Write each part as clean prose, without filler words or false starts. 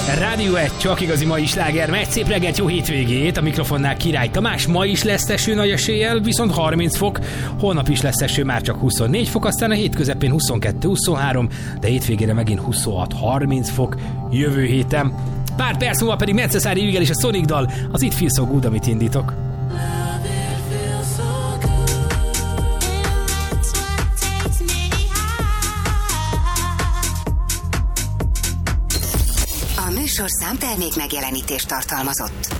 Rádió 1, csak igazi mai sláger, megy szép reggelt, jó hétvégét, a mikrofonnál Király Tamás. Ma is lesz eső nagy eséllyel, viszont 30 fok, holnap is lesz eső, már csak 24 fok, aztán a hét közepén 22-23, de hétvégére megint 26-30 fok jövő héten. Pár perc múlva pedig Necessary Evil és a Sonic dal, az It Feels So Good, amit indítok. Műsorszám termék megjelenítést tartalmazott.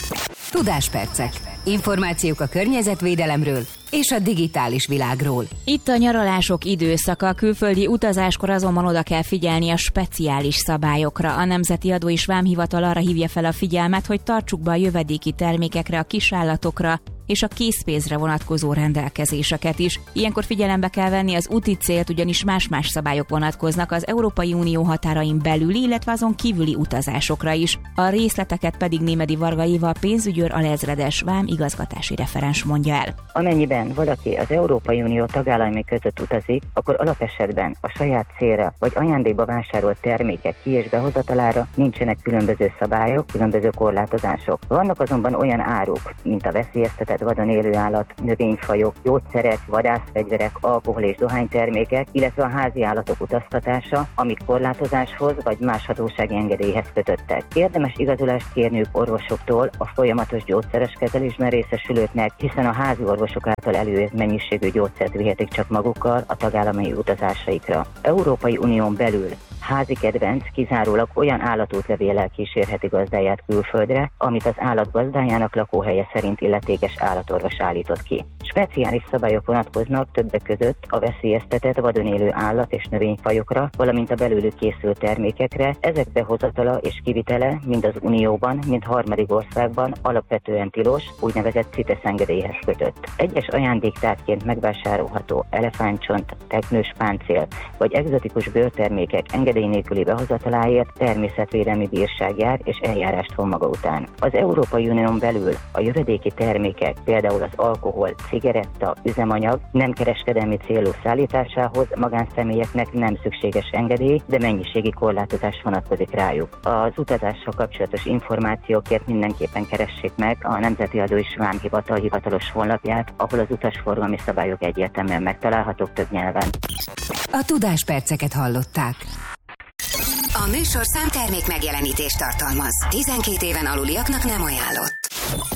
Tudáspercek. Információk a környezetvédelemről és a digitális világról. Itt a nyaralások időszaka, külföldi utazáskor azonban oda kell figyelni a speciális szabályokra. A Nemzeti Adó és Vámhivatal arra hívja fel a figyelmet, hogy tartsuk be a jövedéki termékekre, a kisállatokra és a készpénzre vonatkozó rendelkezéseket is. Ilyenkor figyelembe kell venni az úti célt, ugyanis más-más szabályok vonatkoznak az Európai Unió határain belüli, illetve azon kívüli utazásokra is. A részleteket pedig Némedy Varga Éva, pénzügyőr alezredes vám igazgatási referens mondja el. Amennyiben valaki az Európai Unió tagállamai között utazik, akkor alapesetben a saját célra vagy ajándékba vásárolt termékek ki- és behozatalára nincsenek különböző szabályok, különböző korlátozások. Vannak azonban olyan áruk, mint a veszélyeztetett vadon élő állat, növényfajok, gyógyszerek, vadászfegyverek, alkohol és dohánytermékek, illetve a házi állatok utaztatása, amik korlátozáshoz vagy más hatósági engedélyhez kötöttek. Érdemes igazolást kérniük orvosoktól a folyamatos gyógyszeres kezelésben részesülőknek, hiszen a házi orvosok által előírt mennyiségű gyógyszert vihetik csak magukkal a tagállami utazásaikra. Európai Unión belül házi kedvenc kizárólag olyan állatútlevéllel kísérheti gazdáját külföldre, amit az állat gazdájának lakóhelye szerint illetékes állatorvos állított ki. Speciális szabályok vonatkoznak többek között a veszélyeztetett vadon élő állat- és növényfajokra, valamint a belőlük készült termékekre. Ezek behozatala és kivitele mind az Unióban, mind harmadik országban alapvetően tilos, úgynevezett CITES engedélyhez kötött. Egyes ajándéktárgyként megvásárolható elefántcsont, teknős páncél vagy egzotikus bőrtermékek engedély nélküli behozataláért természetvédelmi bírság jár és eljárást von maga után. Az Európai Unión belül a jövedéki termékek, például az alkohol, cigaretta, üzemanyag nem kereskedelmi célú szállításához magánszemélyeknek nem szükséges engedély, de mennyiségi korlátozás vonatkozik rájuk. Az utazással kapcsolatos információkért mindenképpen keressék meg a Nemzeti Adó és Vámhivatal hivatalos honlapját, ahol az utasforgalmi szabályok egyértelműen megtalálhatók több nyelven. A Tudásperceket hallották. A műsorszám termék megjelenítést tartalmaz. 12 éven aluliaknak nem ajánlott.